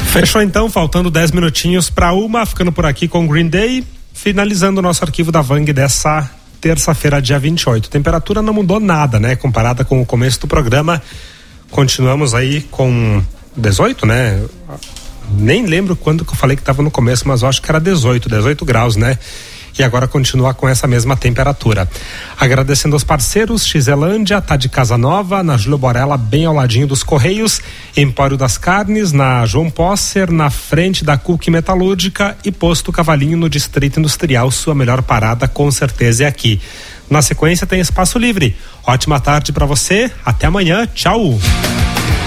Fechou então, faltando 10 minutinhos para uma, ficando por aqui com o Green Day, finalizando o nosso arquivo da Vang dessa terça-feira, dia 28. Temperatura não mudou nada, né? Comparada com o começo do programa, continuamos aí com 18, né? Nem lembro quando que eu falei que estava no começo, mas eu acho que era 18 graus, né? E agora continua com essa mesma temperatura. Agradecendo aos parceiros, Xelândia, tá de Casa Nova, na Júlio Borella, bem ao ladinho dos Correios, Empório das Carnes, na João Posser, na frente da Cook Metalúrgica e Posto Cavalinho no Distrito Industrial. Sua melhor parada com certeza é aqui. Na sequência tem Espaço Livre. Ótima tarde para você, até amanhã, tchau!